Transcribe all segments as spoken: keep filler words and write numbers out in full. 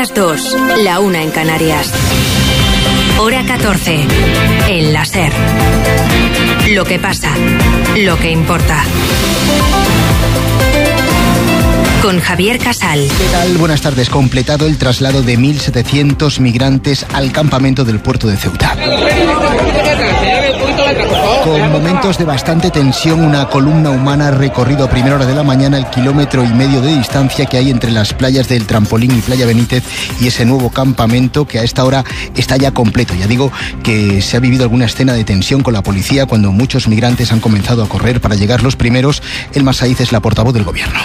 las dos, la una en Canarias. Hora catorce, en la SER. Lo que pasa, lo que importa. Con Javier Casal. ¿Qué tal? Buenas tardes. Completado el traslado de mil setecientos migrantes al campamento del puerto de Ceuta. Con momentos de bastante tensión, una columna humana ha recorrido a primera hora de la mañana el kilómetro y medio de distancia que hay entre las playas del Trampolín y Playa Benítez y ese nuevo campamento que a esta hora está ya completo. Ya digo que se ha vivido alguna escena de tensión con la policía cuando muchos migrantes han comenzado a correr para llegar los primeros. Elma Saiz es la portavoz del gobierno.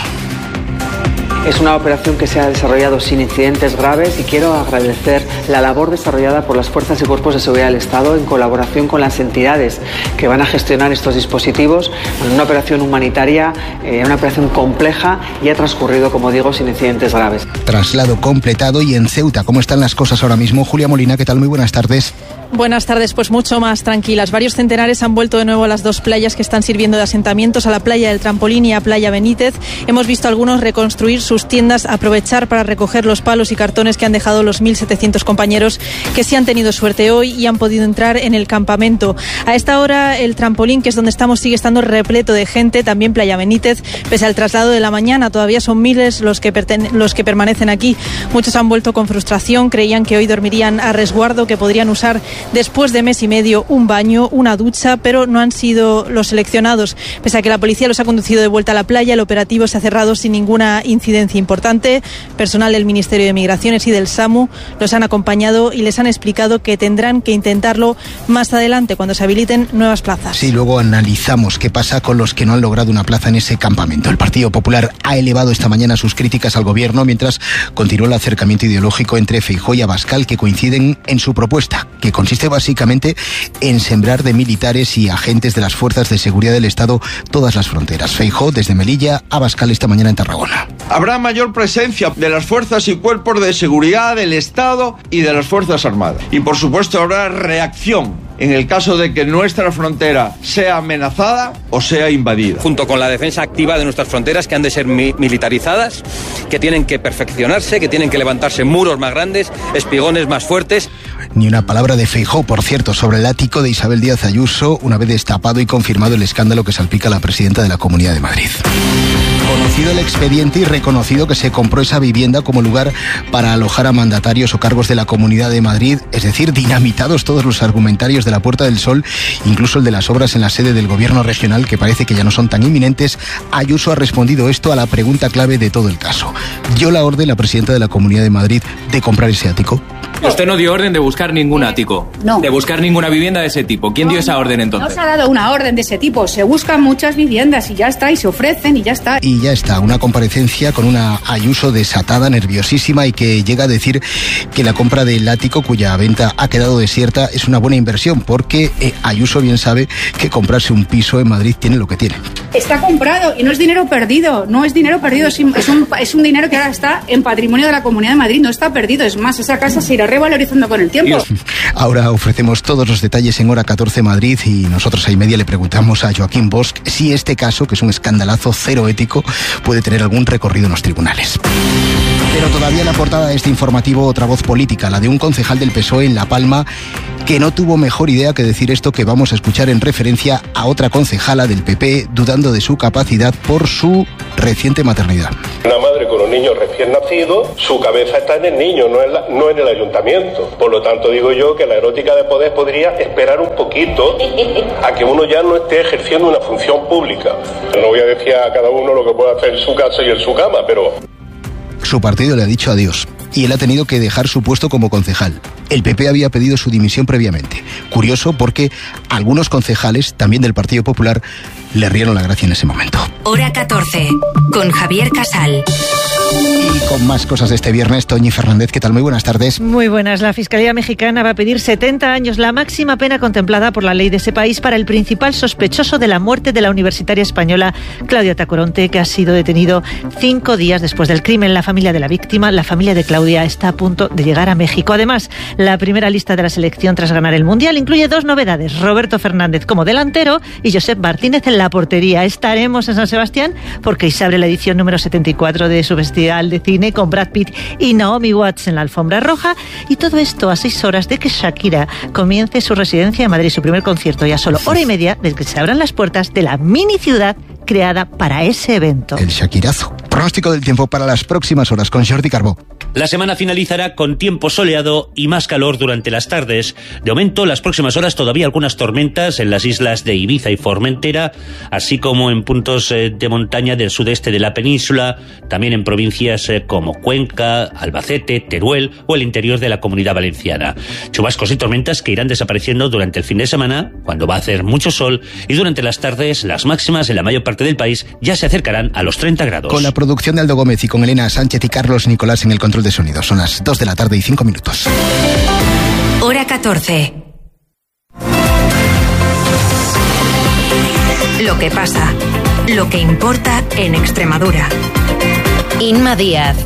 Es una operación que se ha desarrollado sin incidentes graves y quiero agradecer la labor desarrollada por las fuerzas y cuerpos de seguridad del Estado en colaboración con las entidades que van a gestionar estos dispositivos. Una operación humanitaria, eh, una operación compleja y ha transcurrido, como digo, sin incidentes graves. Traslado completado. Y en Ceuta, ¿cómo están las cosas ahora mismo? Julia Molina, ¿qué tal? Muy buenas tardes. Buenas tardes, pues mucho más tranquilas. Varios centenares han vuelto de nuevo a las dos playas que están sirviendo de asentamientos, a la playa del Trampolín y a Playa Benítez. Hemos visto a algunos reconstruir sus tiendas, aprovechar para recoger los palos y cartones que han dejado los mil setecientos compañeros que sí han tenido suerte hoy y han podido entrar en el campamento. A esta hora el Trampolín, que es donde estamos, sigue estando repleto de gente, también Playa Benítez, pese al traslado de la mañana. Todavía son miles los que, pertene- los que permanecen aquí. Muchos han vuelto con frustración, creían que hoy dormirían a resguardo, que podrían usar después de mes y medio un baño, una ducha, pero no han sido los seleccionados. Pese a que la policía los ha conducido de vuelta a la playa, el operativo se ha cerrado sin ninguna incidencia importante. Personal del Ministerio de Migraciones y del SAMU los han acompañado y les han explicado que tendrán que intentarlo más adelante cuando se habiliten nuevas plazas. Sí, luego analizamos qué pasa con los que no han logrado una plaza en ese campamento. El Partido Popular ha elevado esta mañana sus críticas al gobierno mientras continúa el acercamiento ideológico entre Feijóo y Abascal, que coinciden en su propuesta, que consiste básicamente en sembrar de militares y agentes de las fuerzas de seguridad del Estado todas las fronteras. Feijóo desde Melilla, Abascal esta mañana en Tarragona. Habrá mayor presencia de las fuerzas y cuerpos de seguridad del Estado y de las Fuerzas Armadas. Y por supuesto habrá reacción en el caso de que nuestra frontera sea amenazada o sea invadida. Junto con la defensa activa de nuestras fronteras, que han de ser mi- militarizadas, que tienen que perfeccionarse, que tienen que levantarse muros más grandes, espigones más fuertes. Ni una palabra de Feijóo, por cierto, sobre el ático de Isabel Díaz Ayuso, una vez destapado y confirmado el escándalo que salpica a la presidenta de la Comunidad de Madrid. Conocido el expediente y reconocido que se compró esa vivienda como lugar para alojar a mandatarios o cargos de la Comunidad de Madrid, es decir, dinamitados todos los argumentarios de la Puerta del Sol, incluso el de las obras en la sede del gobierno regional, que parece que ya no son tan inminentes. Ayuso ha respondido esto a la pregunta clave de todo el caso. ¿Dio la orden la presidenta de la Comunidad de Madrid de comprar ese ático? Usted no dio orden de buscar ningún ático, no. de buscar ninguna vivienda de ese tipo. ¿Quién no, dio esa no, orden entonces? No se ha dado una orden de ese tipo. Se buscan muchas viviendas y ya está, y se ofrecen y ya está. Y ya está, una comparecencia con una Ayuso desatada, nerviosísima, y que llega a decir que la compra del ático, cuya venta ha quedado desierta, es una buena inversión, porque eh, Ayuso bien sabe que comprarse un piso en Madrid tiene lo que tiene. Está comprado y no es dinero perdido, no es dinero perdido, es un, es un dinero que ahora está en patrimonio de la Comunidad de Madrid, no está perdido. Es más, esa casa se irá revalorizando con el tiempo. Ahora ofrecemos todos los detalles en Hora catorce Madrid, y nosotros a y media le preguntamos a Joaquín Bosch si este caso, que es un escandalazo cero ético, puede tener algún recorrido en los tribunales. Pero todavía en la portada de este informativo otra voz política, la de un concejal del P S O E en La Palma, que no tuvo mejor idea que decir esto que vamos a escuchar en referencia a otra concejala del P P dudando de su capacidad por su reciente maternidad. Una madre con un niño recién nacido, su cabeza está en el niño, no en, la, no en el ayuntamiento. Por lo tanto, digo yo que la erótica de poder podría esperar un poquito a que uno ya no esté ejerciendo una función pública. No voy a decir a cada uno lo que puede hacer en su casa y en su cama, pero... Su partido le ha dicho adiós y él ha tenido que dejar su puesto como concejal. El P P había pedido su dimisión previamente. Curioso, porque algunos concejales, también del Partido Popular, le rieron la gracia en ese momento. Hora catorce, con Javier Casal. Y con más cosas de este viernes, Toñi Fernández, ¿qué tal? Muy buenas tardes. Muy buenas. La Fiscalía Mexicana va a pedir setenta años, la máxima pena contemplada por la ley de ese país, para el principal sospechoso de la muerte de la universitaria española Claudia Tacoronte, que ha sido detenido cinco días después del crimen. La familia de la víctima, la familia de Claudia, está a punto de llegar a México. Además, la primera lista de la selección tras ganar el Mundial incluye dos novedades: Roberto Fernández como delantero y Josep Martínez en la portería. Estaremos en San Sebastián porque hoy se abre la edición número setenta y cuatro de su, vesti- Festival de Cine con Brad Pitt y Naomi Watts en la alfombra roja, y todo esto a seis horas de que Shakira comience su residencia en Madrid, su primer concierto, y a solo hora y media de que se abran las puertas de la mini ciudad creada para ese evento. El Shakirazo. Pronóstico del tiempo para las próximas horas con Jordi Carbó. La semana finalizará con tiempo soleado y más calor durante las tardes. De momento, las próximas horas todavía algunas tormentas en las islas de Ibiza y Formentera, así como en puntos de montaña del sudeste de la península, también en provincias como Cuenca, Albacete, Teruel o el interior de la Comunidad Valenciana. Chubascos y tormentas que irán desapareciendo durante el fin de semana, cuando va a hacer mucho sol, y durante las tardes las máximas en la mayor parte del país ya se acercarán a los treinta grados. Con la producción de Aldo Gómez y con Elena Sánchez y Carlos Nicolás en el control de sonido. Son las dos de la tarde y cinco minutos. Hora catorce. Lo que pasa, lo que importa en Extremadura. Inma Díaz.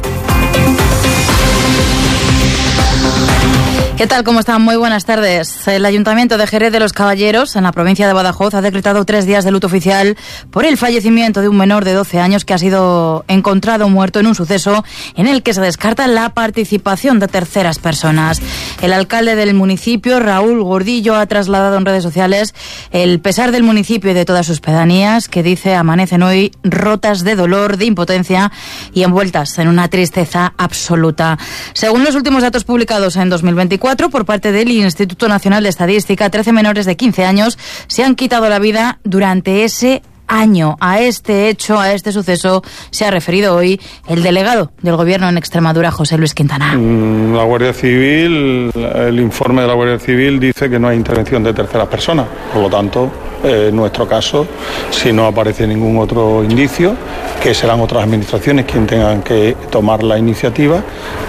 ¿Qué tal? ¿Cómo están? Muy buenas tardes. El Ayuntamiento de Jerez de los Caballeros, en la provincia de Badajoz, ha decretado tres días de luto oficial por el fallecimiento de un menor de doce años que ha sido encontrado muerto en un suceso en el que se descarta la participación de terceras personas. El alcalde del municipio, Raúl Gordillo, ha trasladado en redes sociales el pesar del municipio y de todas sus pedanías, que dice amanecen hoy rotas de dolor, de impotencia y envueltas en una tristeza absoluta. Según los últimos datos publicados en dos mil veinticuatro, por parte del Instituto Nacional de Estadística, trece menores de quince años se han quitado la vida durante ese año. A este hecho, a este suceso, se ha referido hoy el delegado del Gobierno en Extremadura, José Luis Quintana. La Guardia Civil, el informe de la Guardia Civil dice que no hay intervención de terceras personas. Por lo tanto, en nuestro caso, si no aparece ningún otro indicio, que serán otras administraciones quienes tengan que tomar la iniciativa.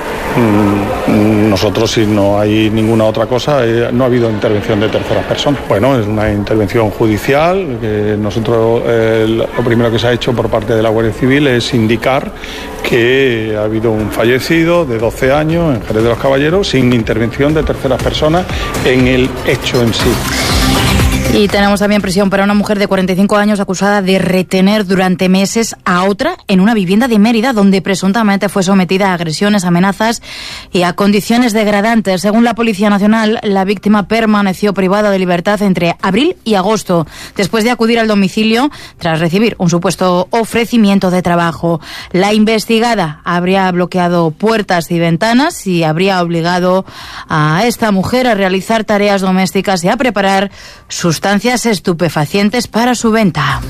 Nosotros, si no hay ninguna otra cosa, eh, no ha habido intervención de terceras personas. Bueno, es una intervención judicial. Que nosotros eh, lo primero que se ha hecho por parte de la Guardia Civil es indicar que ha habido un fallecido de doce años en Jerez de los Caballeros sin intervención de terceras personas en el hecho en sí. Y tenemos también prisión para una mujer de cuarenta y cinco años acusada de retener durante meses a otra en una vivienda de Mérida, donde presuntamente fue sometida a agresiones, amenazas y a condiciones degradantes. Según la Policía Nacional, la víctima permaneció privada de libertad entre abril y agosto, después de acudir al domicilio tras recibir un supuesto ofrecimiento de trabajo. La investigada habría bloqueado puertas y ventanas y habría obligado a esta mujer a realizar tareas domésticas y a preparar sus sustancias estupefacientes para su venta.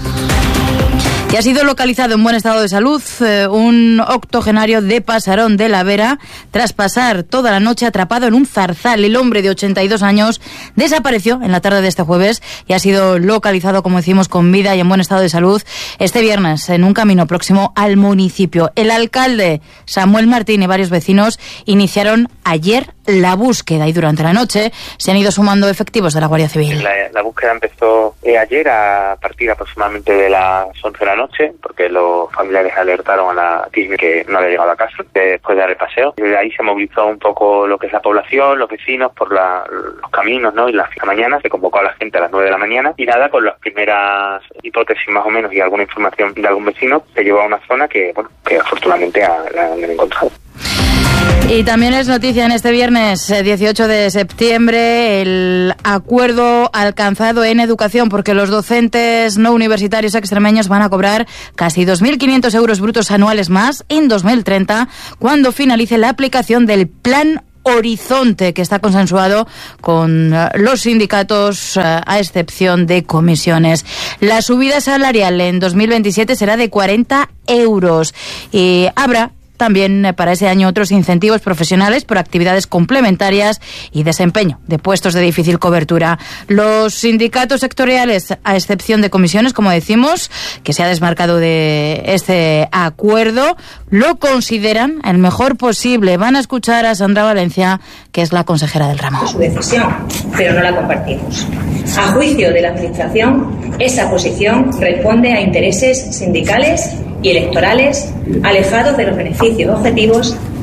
Y ha sido localizado en buen estado de salud eh, un octogenario de Pasarón de la Vera tras pasar toda la noche atrapado en un zarzal. El hombre de ochenta y dos años desapareció en la tarde de este jueves y ha sido localizado, como decimos, con vida y en buen estado de salud este viernes en un camino próximo al municipio. El alcalde Samuel Martín y varios vecinos iniciaron ayer la búsqueda y durante la noche se han ido sumando efectivos de la Guardia Civil. La, la búsqueda empezó eh, ayer a partir aproximadamente de las once de la noche, porque los familiares alertaron a la T I S M que no había llegado a casa después de dar el paseo. Desde ahí se movilizó un poco lo que es la población, los vecinos por la, los caminos, ¿no? Y la mañana se convocó a la gente a las nueve de la mañana y nada, con las primeras hipótesis más o menos y alguna información de algún vecino se llevó a una zona que, bueno, que afortunadamente ha, la han encontrado. Y también es noticia en este viernes dieciocho de septiembre el acuerdo alcanzado en educación, porque los docentes no universitarios extremeños van a cobrar casi dos mil quinientos euros brutos anuales más en dos mil treinta, cuando finalice la aplicación del Plan Horizonte, que está consensuado con los sindicatos, a excepción de comisiones. La subida salarial en dos mil veintisiete será de cuarenta euros y habrá también para ese año otros incentivos profesionales por actividades complementarias y desempeño de puestos de difícil cobertura. Los sindicatos sectoriales, a excepción de comisiones, como decimos, que se ha desmarcado de este acuerdo, lo consideran el mejor posible. Van a escuchar a Sandra Valencia, que es la consejera del ramo. Su decisión, pero no la compartimos. A juicio de la Administración, esa posición responde a intereses sindicales y electorales alejados de los beneficios objetivos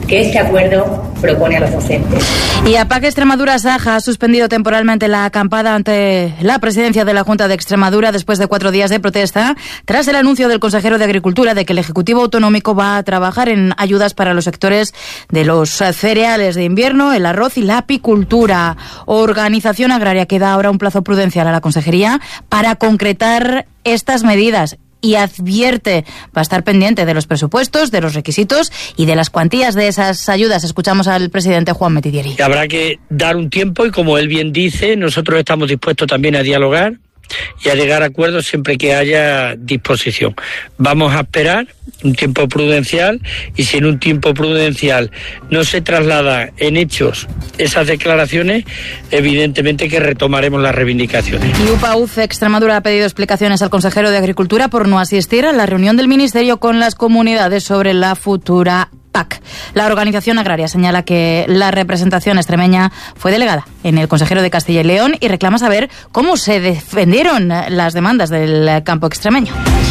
que este acuerdo propone a los docentes. Y APAC Extremadura Saja ha suspendido temporalmente la acampada ante la presidencia de la Junta de Extremadura después de cuatro días de protesta, tras el anuncio del consejero de Agricultura de que el Ejecutivo Autonómico va a trabajar en ayudas para los sectores de los cereales de invierno, el arroz y la apicultura. Organización Agraria que da ahora un plazo prudencial a la Consejería para concretar estas medidas. Y advierte, va a estar pendiente de los presupuestos, de los requisitos y de las cuantías de esas ayudas. Escuchamos al presidente Juan Metidieri. Habrá que dar un tiempo y, como él bien dice, nosotros estamos dispuestos también a dialogar y a llegar a acuerdos siempre que haya disposición. Vamos a esperar un tiempo prudencial y si en un tiempo prudencial no se traslada en hechos esas declaraciones, evidentemente que retomaremos las reivindicaciones. Y UPA U C Extremadura ha pedido explicaciones al consejero de Agricultura por no asistir a la reunión del Ministerio con las comunidades sobre la futura P A C. La organización agraria señala que la representación extremeña fue delegada en el consejero de Castilla y León y reclama saber cómo se defendieron las demandas del campo extremeño.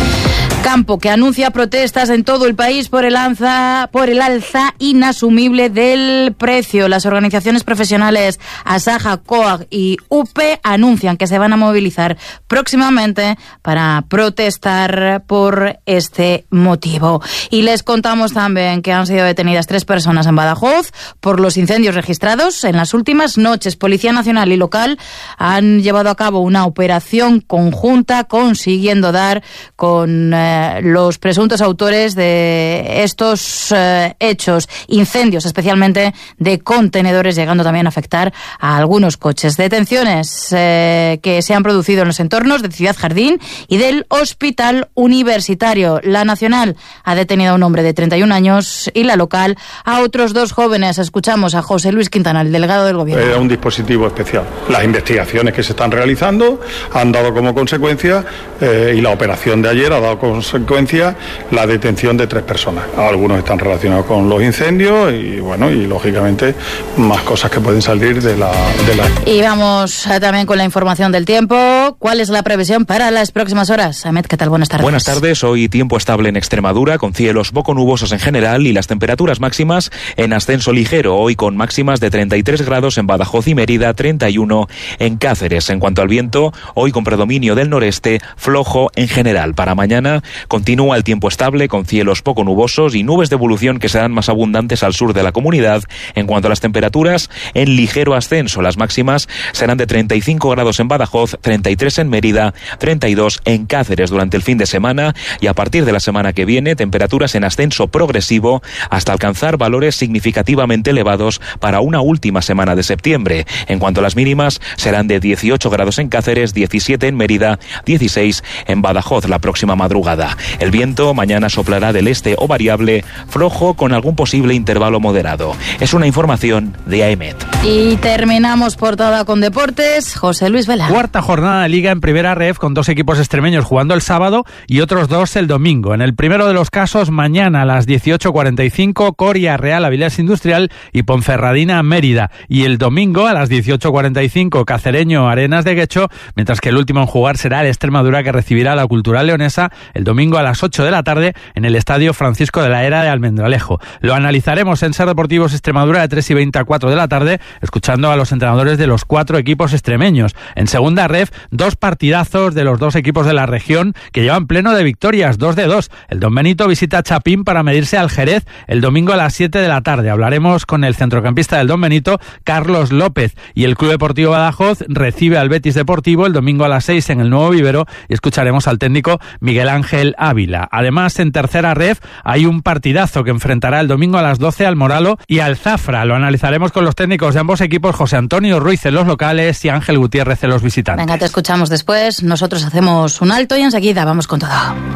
Campo que anuncia protestas en todo el país por el alza, por el alza inasumible del precio. Las organizaciones profesionales Asaja, COAG y U P E anuncian que se van a movilizar próximamente para protestar por este motivo. Y les contamos también que han sido detenidas tres personas en Badajoz por los incendios registrados en las últimas noches. Policía Nacional y local han llevado a cabo una operación conjunta consiguiendo dar con eh, los presuntos autores de estos eh, hechos, incendios especialmente de contenedores, llegando también a afectar a algunos coches. Detenciones eh, que se han producido en los entornos de Ciudad Jardín y del Hospital Universitario. La Nacional ha detenido a un hombre de treinta y un años y la local a otros dos jóvenes. Escuchamos a José Luis Quintana, el delegado del Gobierno. Era un dispositivo especial. Las investigaciones que se están realizando han dado como consecuencia, eh, y la operación de ayer ha dado como consecuencia la detención de tres personas. Algunos están relacionados con los incendios y bueno, y lógicamente más cosas que pueden salir de la... De la... Y vamos eh, también con la información del tiempo. ¿Cuál es la previsión para las próximas horas? Ahmed, ¿qué tal? Buenas tardes. Buenas tardes. Hoy tiempo estable en Extremadura, con cielos poco nubosos en general y las temperaturas máximas en ascenso ligero. Hoy con máximas de treinta y tres grados en Badajoz y Mérida, treinta y uno en Cáceres. En cuanto al viento, hoy con predominio del noreste, flojo en general. Para mañana continúa el tiempo estable, con cielos poco nubosos y nubes de evolución que serán más abundantes al sur de la comunidad. En cuanto a las temperaturas, en ligero ascenso. Las máximas serán de treinta y cinco grados en Badajoz, treinta y tres en Mérida, treinta y dos en Cáceres durante el fin de semana, y a partir de la semana que viene, temperaturas en ascenso progresivo hasta alcanzar valores significativamente elevados para una última semana de septiembre. En cuanto a las mínimas, serán de dieciocho grados en Cáceres, diecisiete en Mérida, dieciséis en Badajoz la próxima madrugada. El viento mañana soplará del este o variable, flojo con algún posible intervalo moderado. Es una información de A E M E T. Y terminamos portada con deportes. José Luis Vela. Cuarta jornada de Liga en Primera Ref, con dos equipos extremeños jugando el sábado y otros dos el domingo. En el primero de los casos, mañana a las dieciocho cuarenta y cinco, Coria Real Avilés Industrial y Ponferradina Mérida. Y el domingo a las dieciocho cuarenta y cinco, Cacereño Arenas de Guecho, mientras que el último en jugar será el Extremadura, que recibirá a la Cultural Leonesa el domingo a las ocho de la tarde en el Estadio Francisco de la Era de Almendralejo. Lo analizaremos en Ser Deportivos Extremadura de tres y veinte a cuatro de la tarde, escuchando a los entrenadores de los cuatro equipos extremeños. En segunda ref, dos partidazos de los dos equipos de la región que llevan pleno de victorias, dos de dos. El Don Benito visita a Chapín para medirse al Jerez el domingo a las siete de la tarde. Hablaremos con el centrocampista del Don Benito, Carlos López, y el Club Deportivo Badajoz recibe al Betis Deportivo el domingo a las seis en el Nuevo Vivero, y escucharemos al técnico Miguel Ángel Ávila. Además, en tercera ref hay un partidazo que enfrentará el domingo a las doce al Moralo y al Zafra. Lo analizaremos con los técnicos de ambos equipos, José Antonio Ruiz en los locales y Ángel Gutiérrez en los visitantes. Venga, te escuchamos después. Nosotros hacemos un alto y enseguida vamos con todo.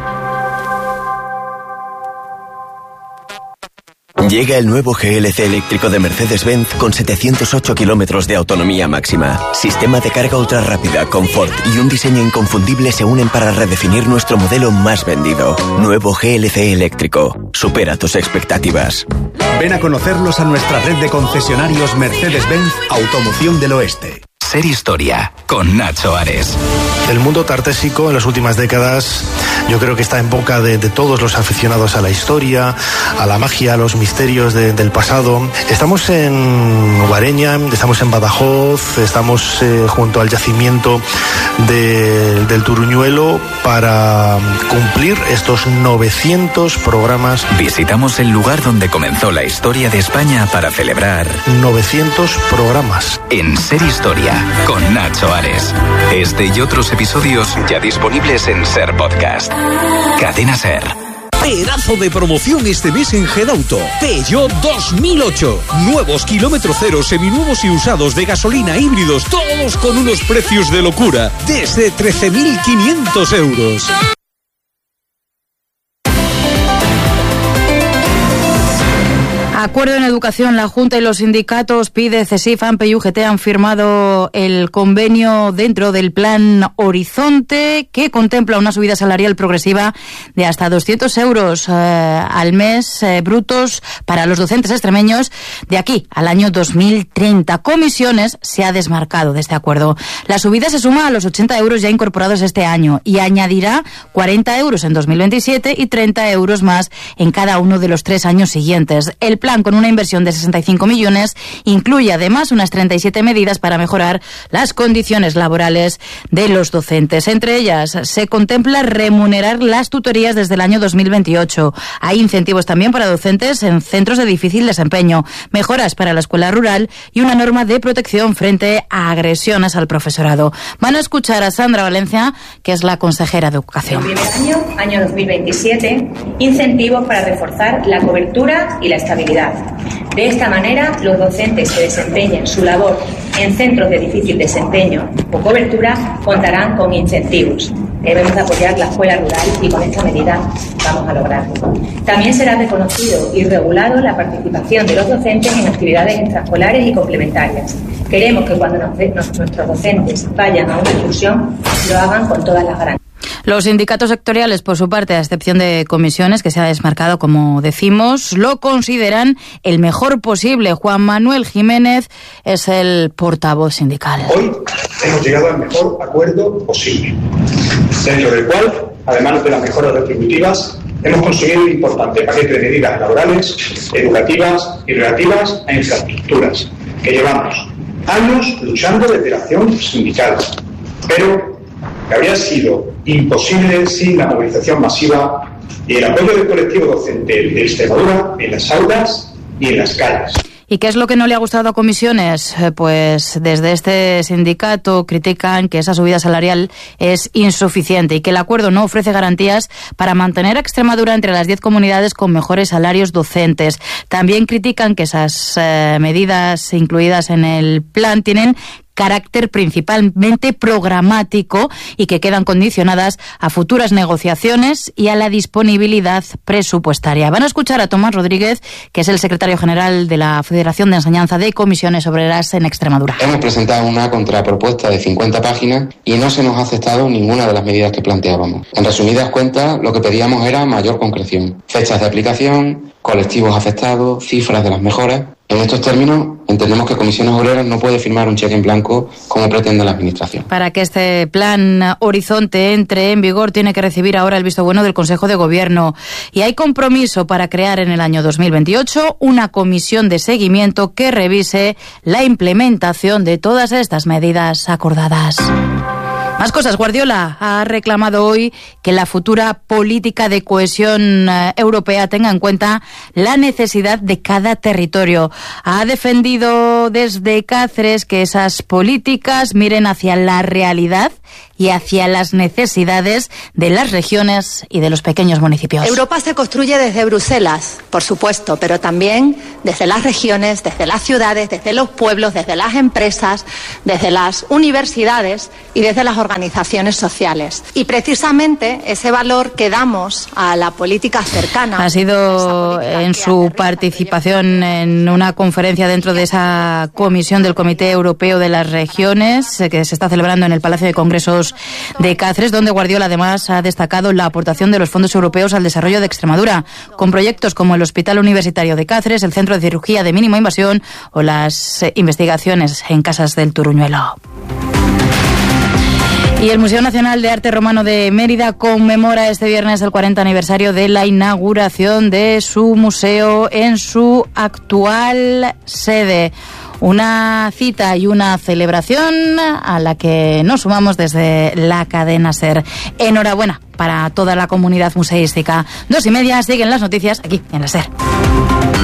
Llega el nuevo G L C eléctrico de Mercedes-Benz con setecientos ocho kilómetros de autonomía máxima. Sistema de carga ultra rápida, confort y un diseño inconfundible se unen para redefinir nuestro modelo más vendido. Nuevo G L C eléctrico. Supera tus expectativas. Ven a conocerlos a nuestra red de concesionarios Mercedes-Benz Automoción del Oeste. Ser Historia, con Nacho Ares. El mundo tartésico en las últimas décadas yo creo que está en boca de, de todos los aficionados a la historia, a la magia, a los misterios de, del pasado. Estamos en Guareña, estamos en Badajoz, estamos eh, junto al yacimiento de, del Turuñuelo para cumplir estos novecientos programas. Visitamos el lugar donde comenzó la historia de España para celebrar novecientos programas. En Ser Historia, con Nacho Ares. Este y otros episodios ya disponibles en Ser Podcast. Cadena Ser. Pedazo de promoción este mes en Gedauto. Peugeot dos mil ocho. Nuevos kilómetro cero, seminuevos y usados de gasolina, híbridos, todos con unos precios de locura. Desde trece mil quinientos euros. Acuerdo en educación. La Junta y los sindicatos P I D E, CESIF, AMPE y U G T han firmado el convenio dentro del Plan Horizonte, que contempla una subida salarial progresiva de hasta doscientos euros eh, al mes eh, brutos para los docentes extremeños de aquí al año dos mil treinta. Comisiones se ha desmarcado de este acuerdo. La subida se suma a los ochenta euros ya incorporados este año y añadirá cuarenta euros en dos mil veintisiete y treinta euros más en cada uno de los tres años siguientes. El plan, con una inversión de sesenta y cinco millones, incluye además unas treinta y siete medidas para mejorar las condiciones laborales de los docentes. Entre ellas, se contempla remunerar las tutorías desde el año dos mil veintiocho. Hay incentivos también para docentes en centros de difícil desempeño, mejoras para la escuela rural y una norma de protección frente a agresiones al profesorado. Van a escuchar a Sandra Valencia, que es la consejera de Educación. En el primer año, año dos mil veintisiete, incentivos para reforzar la cobertura y la estabilidad. De esta manera, los docentes que desempeñen su labor en centros de difícil desempeño o cobertura contarán con incentivos. Debemos apoyar la escuela rural y con esta medida vamos a lograrlo. También será reconocido y regulado la participación de los docentes en actividades extraescolares y complementarias. Queremos que cuando nos, nuestros docentes vayan a una excursión lo hagan con todas las garantías. Los sindicatos sectoriales, por su parte, a excepción de comisiones, que se ha desmarcado, como decimos, lo consideran el mejor posible. Juan Manuel Jiménez es el portavoz sindical. Hoy hemos llegado al mejor acuerdo posible, dentro del cual, además de las mejoras retributivas, hemos conseguido un importante paquete de medidas laborales, educativas y relativas a infraestructuras, que llevamos años luchando desde la acción sindical, pero que habría sido imposible sin la movilización masiva y el apoyo del colectivo docente de Extremadura en las aulas y en las calles. ¿Y qué es lo que no le ha gustado a comisiones? Pues desde este sindicato critican que esa subida salarial es insuficiente y que el acuerdo no ofrece garantías para mantener a Extremadura entre las diez comunidades con mejores salarios docentes. También critican que esas eh, medidas incluidas en el plan tienen carácter principalmente programático y que quedan condicionadas a futuras negociaciones y a la disponibilidad presupuestaria. Van a escuchar a Tomás Rodríguez, que es el secretario general de la Federación de Enseñanza de Comisiones Obreras en Extremadura. Hemos presentado una contrapropuesta de cincuenta páginas y no se nos ha aceptado ninguna de las medidas que planteábamos. En resumidas cuentas, lo que pedíamos era mayor concreción, fechas de aplicación, colectivos afectados, cifras de las mejoras. En estos términos, entendemos que Comisiones Obreras no puede firmar un cheque en blanco como pretende la Administración. Para que este plan Horizonte entre en vigor, tiene que recibir ahora el visto bueno del Consejo de Gobierno. Y hay compromiso para crear en el año dos mil veintiocho una comisión de seguimiento que revise la implementación de todas estas medidas acordadas. Más cosas. Guardiola ha reclamado hoy que la futura política de cohesión eh, europea tenga en cuenta la necesidad de cada territorio. Ha defendido desde Cáceres que esas políticas miren hacia la realidad y hacia las necesidades de las regiones y de los pequeños municipios. Europa se construye desde Bruselas, por supuesto, pero también desde las regiones, desde las ciudades, desde los pueblos, desde las empresas, desde las universidades y desde las organizaciones sociales. Y precisamente ese valor que damos a la política cercana. Ha sido en su participación en una conferencia dentro de esa comisión del Comité Europeo de las Regiones, que se está celebrando en el Palacio de Congresos Museos de Cáceres, donde Guardiola además ha destacado la aportación de los fondos europeos al desarrollo de Extremadura, con proyectos como el Hospital Universitario de Cáceres, el Centro de Cirugía de Mínima Invasión o las eh, investigaciones en Casas del Turuñuelo. Y el Museo Nacional de Arte Romano de Mérida conmemora este viernes el cuarenta aniversario de la inauguración de su museo en su actual sede. Una cita y una celebración a la que nos sumamos desde la cadena SER. Enhorabuena para toda la comunidad museística. Dos y media, siguen las noticias aquí en la SER.